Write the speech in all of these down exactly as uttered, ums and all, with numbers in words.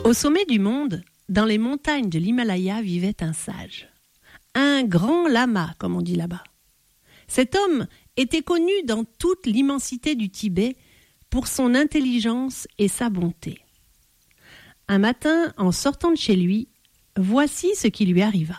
Au sommet du monde, dans les montagnes de l'Himalaya, vivait un sage. Un grand lama, comme on dit là-bas. Cet homme était connu dans toute l'immensité du Tibet pour son intelligence et sa bonté. Un matin, en sortant de chez lui, voici ce qui lui arriva.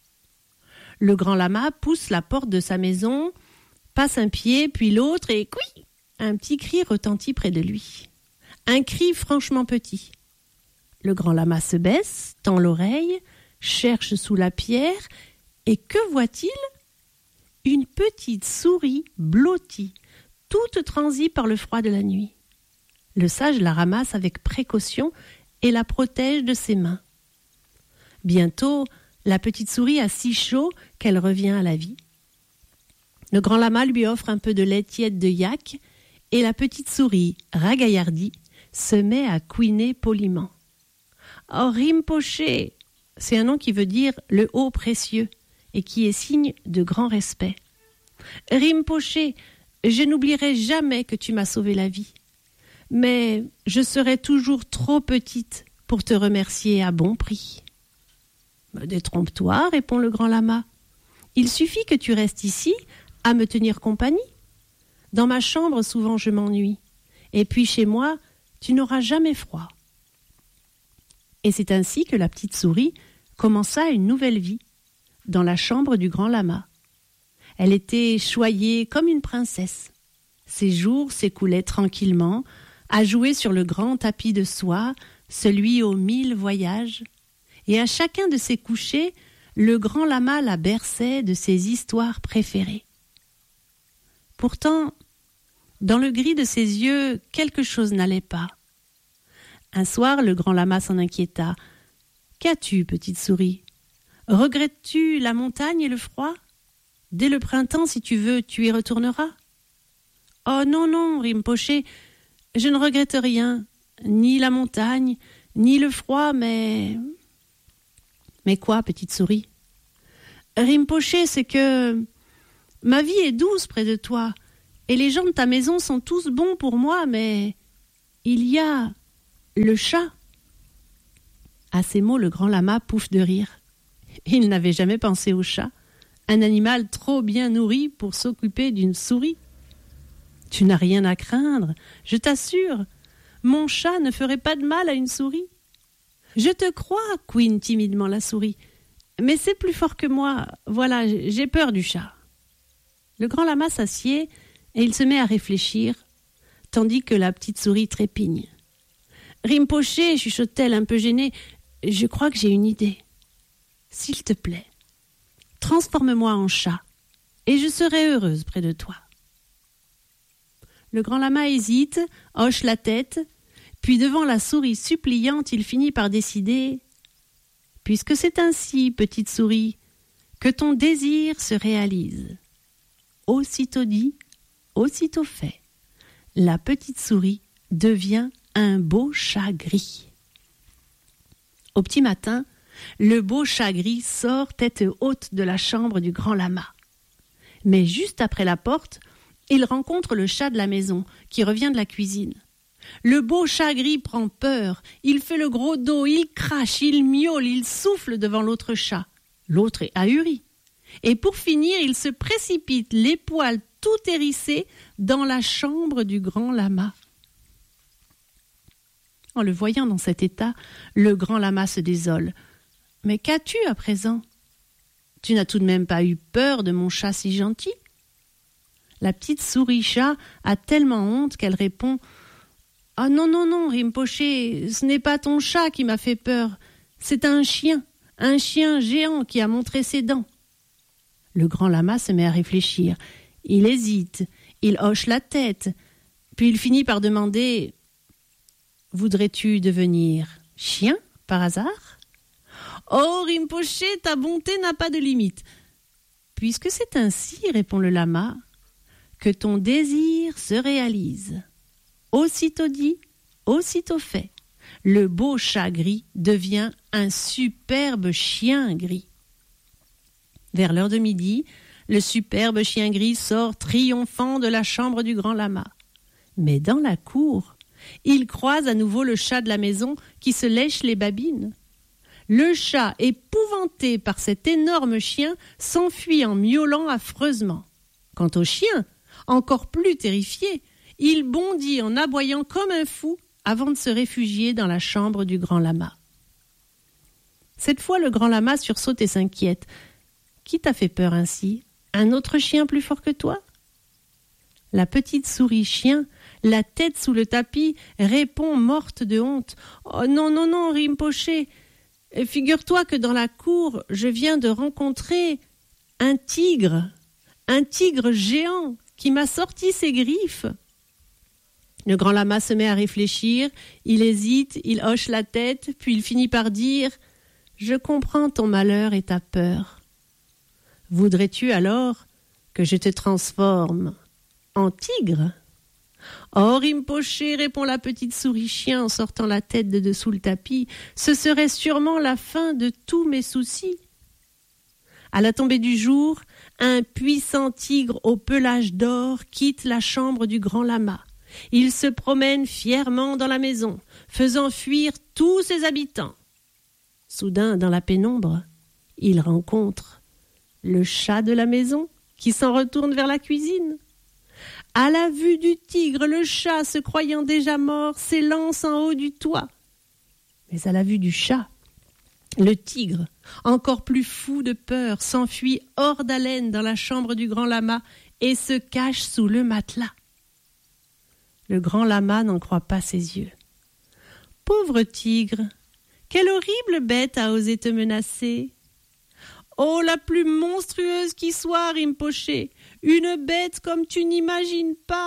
Le grand lama pousse la porte de sa maison, passe un pied, puis l'autre, et couic, un petit cri retentit près de lui. Un cri franchement petit. Le grand lama se baisse, tend l'oreille, cherche sous la pierre, et que voit-il ? Une petite souris blottie, toute transie par le froid de la nuit. Le sage la ramasse avec précaution et la protège de ses mains. Bientôt, la petite souris a si chaud qu'elle revient à la vie. Le grand lama lui offre un peu de lait tiède de yak et la petite souris, ragaillardie, se met à couiner poliment. Oh, Rinpoche, c'est un nom qui veut dire le haut précieux et qui est signe de grand respect. Rinpoche, je n'oublierai jamais que tu m'as sauvé la vie, mais je serai toujours trop petite pour te remercier à bon prix. Détrompe-toi, répond le grand lama. Il suffit que tu restes ici à me tenir compagnie. Dans ma chambre, souvent je m'ennuie, et puis chez moi, tu n'auras jamais froid. Et c'est ainsi que la petite souris commença une nouvelle vie dans la chambre du grand lama. Elle était choyée comme une princesse. Ses jours s'écoulaient tranquillement, à jouer sur le grand tapis de soie, celui aux mille voyages, et à chacun de ses couchers, le grand lama la berçait de ses histoires préférées. Pourtant, dans le gris de ses yeux, quelque chose n'allait pas. Un soir, le grand lama s'en inquiéta. « Qu'as-tu, petite souris ? Regrettes-tu la montagne et le froid ? Dès le printemps, si tu veux, tu y retourneras. »« Oh non, non, Rinpoche, je ne regrette rien, ni la montagne, ni le froid, mais... » « Mais quoi, petite souris ? »« Rinpoche, c'est que ma vie est douce près de toi, et les gens de ta maison sont tous bons pour moi, mais il y a le chat. » À ces mots, le grand lama pouffe de rire. Il n'avait jamais pensé au chat, un animal trop bien nourri pour s'occuper d'une souris. « Tu n'as rien à craindre, je t'assure, mon chat ne ferait pas de mal à une souris. »« Je te crois, couine timidement la souris, mais c'est plus fort que moi, voilà, j'ai peur du chat. » Le grand lama s'assied et il se met à réfléchir, tandis que la petite souris trépigne. « Rinpoche, chuchote-t-elle un peu gênée, je crois que j'ai une idée. S'il te plaît, transforme-moi en chat et je serai heureuse près de toi. » Le grand lama hésite, hoche la tête, puis devant la souris suppliante, il finit par décider « Puisque c'est ainsi, petite souris, que ton désir se réalise. » Aussitôt dit, aussitôt fait, la petite souris devient un beau chat gris. Au petit matin, le beau chat gris sort tête haute de la chambre du grand lama. Mais juste après la porte, il rencontre le chat de la maison qui revient de la cuisine. Le beau chat gris prend peur, il fait le gros dos, il crache, il miaule, il souffle devant l'autre chat. L'autre est ahuri. Et pour finir, il se précipite, les poils tout hérissés, dans la chambre du grand lama. En le voyant dans cet état, le grand lama se désole. « Mais qu'as-tu à présent ? Tu n'as tout de même pas eu peur de mon chat si gentil ?» La petite souris chat a tellement honte qu'elle répond « Ah non, non, non, Rinpoche, ce n'est pas ton chat qui m'a fait peur, c'est un chien, un chien géant qui a montré ses dents. » Le grand lama se met à réfléchir. Il hésite, il hoche la tête, puis il finit par demander « Voudrais-tu devenir chien, par hasard ?»« Oh, Rinpoche, ta bonté n'a pas de limite. »« Puisque c'est ainsi, répond le lama, que ton désir se réalise. » Aussitôt dit, aussitôt fait, le beau chat gris devient un superbe chien gris. Vers l'heure de midi, le superbe chien gris sort triomphant de la chambre du grand lama. Mais dans la cour, Il croise à nouveau le chat de la maison qui se lèche les babines. Le chat, épouvanté par cet énorme chien, s'enfuit en miaulant affreusement. Quant au chien, encore plus terrifié, il bondit en aboyant comme un fou avant de se réfugier dans la chambre du grand lama. Cette fois, le grand lama sursaute et s'inquiète. « Qui t'a fait peur ainsi ? Un autre chien plus fort que toi ?» La petite souris chien, la tête sous le tapis, répond morte de honte. « Oh non, non, non, Rinpoché, figure-toi que dans la cour, je viens de rencontrer un tigre, un tigre géant qui m'a sorti ses griffes. » Le grand lama se met à réfléchir, il hésite, il hoche la tête, puis il finit par dire « Je comprends ton malheur et ta peur. Voudrais-tu alors que je te transforme en tigre ?» « Oh, Rinpoché, répond la petite souris chien en sortant la tête de dessous le tapis, ce serait sûrement la fin de tous mes soucis. » À la tombée du jour, un puissant tigre au pelage d'or quitte la chambre du grand lama. Il se promène fièrement dans la maison, faisant fuir tous ses habitants. Soudain, dans la pénombre, il rencontre le chat de la maison qui s'en retourne vers la cuisine. À la vue du tigre, le chat, se croyant déjà mort, s'élance en haut du toit. Mais à la vue du chat, le tigre, encore plus fou de peur, s'enfuit hors d'haleine dans la chambre du grand lama et se cache sous le matelas. Le grand lama n'en croit pas ses yeux. « Pauvre tigre, quelle horrible bête a osé te menacer !»« Oh, la plus monstrueuse qui soit, Rinpoché, une bête comme tu n'imagines pas !»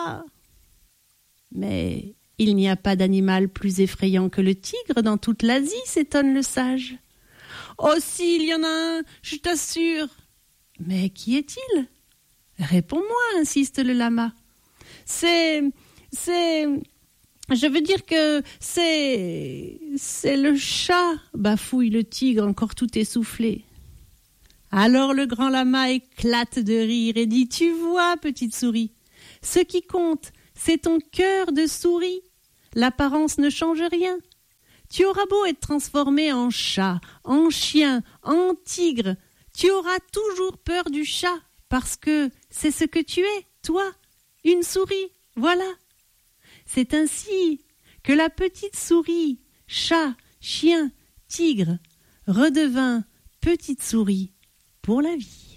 Mais il n'y a pas d'animal plus effrayant que le tigre dans toute l'Asie, s'étonne le sage. « Oh si, il y en a un, je t'assure !»« Mais qui est-il ?»« Réponds-moi, insiste le lama. »« C'est... c'est... je veux dire que c'est... c'est le chat !» bafouille le tigre encore tout essoufflé. Alors le grand lama éclate de rire et dit « Tu vois, petite souris, ce qui compte, c'est ton cœur de souris. L'apparence ne change rien. Tu auras beau être transformé en chat, en chien, en tigre, tu auras toujours peur du chat parce que c'est ce que tu es, toi, une souris, voilà. C'est ainsi que la petite souris, chat, chien, tigre, redevint petite souris pour la vie.